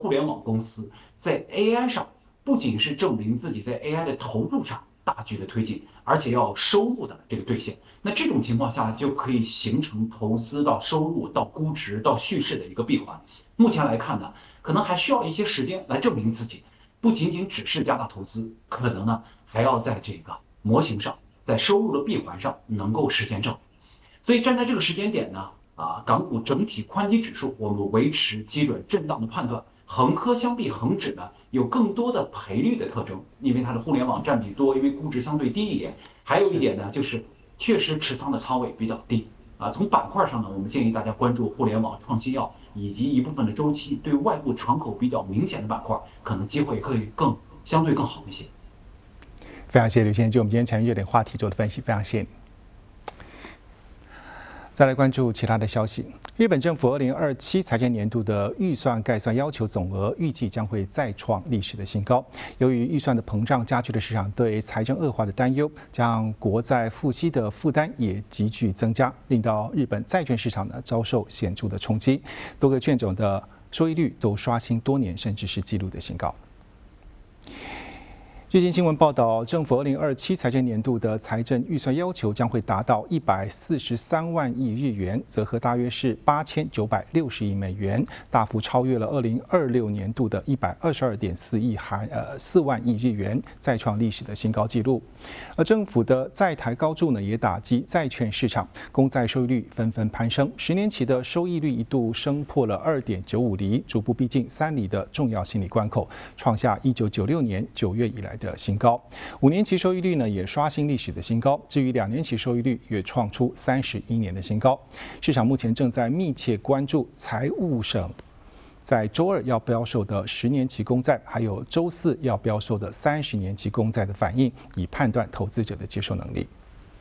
互联网公司在 AI 上不仅是证明自己在 AI 的投入上大局的推进，而且要收入的这个兑现。那这种情况下就可以形成投资到收入到估值到叙事的一个闭环。目前来看呢，可能还需要一些时间来证明自己，不仅仅只是加大投资，可能呢还要在这个模型上，在收入的闭环上能够实现证明。所以站在这个时间点呢，港股整体宽基指数我们维持基准震荡的判断。恒科相比恒指呢，有更多的赔率的特征，因为它的互联网占比多，因为估值相对低一点。还有一点呢，就是确实持仓的仓位比较低。从板块上呢，我们建议大家关注互联网、创新药以及一部分的周期对外部敞口比较明显的板块，可能机会可以相对更好一些。 非常谢谢刘先生，就我们今天产业热点话题做的分析，非常谢谢你。再来关注其他的消息。日本政府2027财政年度的预算概算要求总额预计将会再创历史的新高。由于预算的膨胀加剧了市场对财政恶化的担忧，加上国债付息的负担也急剧增加，令到日本债券市场呢遭受显著的冲击，多个券种的收益率都刷新多年甚至是纪录的新高。日经新闻报道，政府2027财政年度的财政预算要求将会达到143万亿日元，折合大约是8960亿美元，大幅超越了2026年度的122.4万亿日元，再创历史的新高纪录。而政府的债台高筑呢，也打击债券市场，公债收益率纷纷攀升，10年期的收益率一度升破了2.95厘，逐步逼近3厘的重要心理关口，创下1996年9月以来的新高。5年期收益率呢也刷新历史的新高，至于2年期收益率也创出31年的新高。市场目前正在密切关注财务省在周二要标售的10年期公债，还有周四要标售的30年期公债的反应，以判断投资者的接受能力。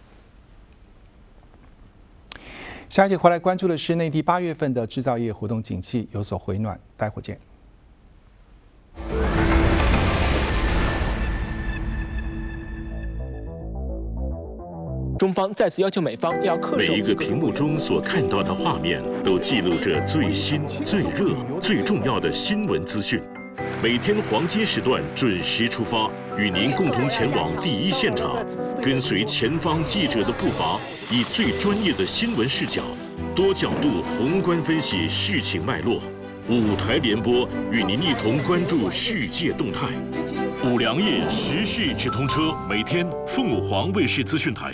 下一节回来关注的是内地8月份的制造业活动景气有所回暖，待会见。 中方再次要求美方要恪守。 每一个屏幕中所看到的画面，都记录着最新、最热、最重要的新闻资讯。每天黄金时段准时出发，与您共同前往第一现场，跟随前方记者的步伐，以最专业的新闻视角，多角度宏观分析事情脉络。5台联播，与您一同关注世界动态。5粮液时事直通车，每天凤凰卫视资讯台。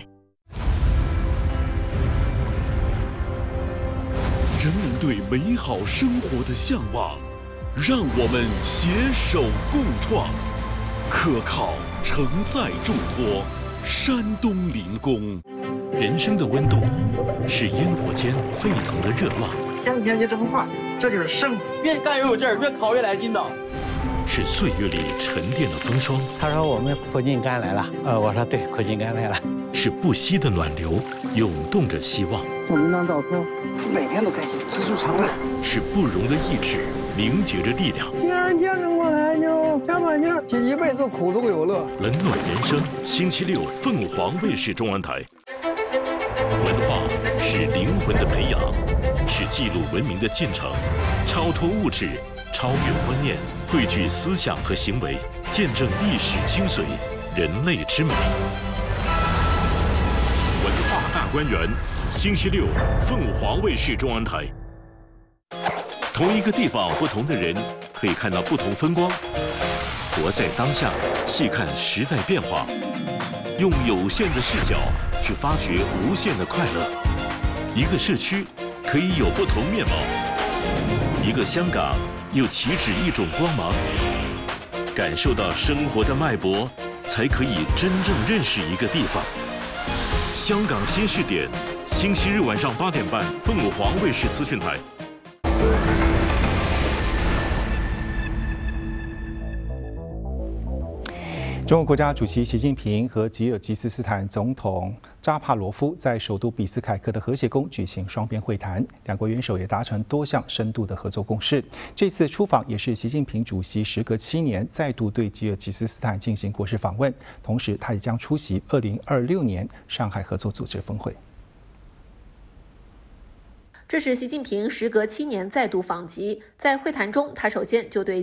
人民对美好生活的向往，让我们携手共创。可靠承载重托，山东临工。 人生的温度是烟火间沸腾的热浪， 天天就这么画，这就是生活。越干越有劲儿，越烤越来劲道。 是岁月里沉淀的风霜。 他说我们苦尽甘来了，我说对，苦尽甘来了。 是不息的暖流，涌动着希望。 我们当照片，每天都开心，知足常乐。 是不容的意志，凝结着力量。 既然坚持过来，就加把劲儿，这一辈子苦中有乐。 冷暖人生，星期六凤凰卫视中文台。文化是灵魂的培养，是记录文明的进程，超脱物质，超越观念，汇聚思想和行为，见证历史精髓，人类之美。文化大观园，星期六凤凰卫视中文台。同一个地方，不同的人，可以看到不同风光。活在当下，细看时代变化，用有限的视角去发掘无限的快乐。一个社区可以有不同面貌，一个香港又岂止一种光芒。感受到生活的脉搏，才可以真正认识一个地方。香港新视点，星期日晚上8点半，凤凰卫视资讯台。 中国国家主席习近平和吉尔吉斯斯坦总统扎帕罗夫在首都比斯凯克的和谐宫举行双边会谈，两国元首也达成多项深度的合作共识。这次出访也是习近平主席时隔7年再度对吉尔吉斯斯坦进行国事访问，同时他也将出席2026年上海合作组织峰会。 这是习近平时隔7年再度访吉，在会谈中，他首先就对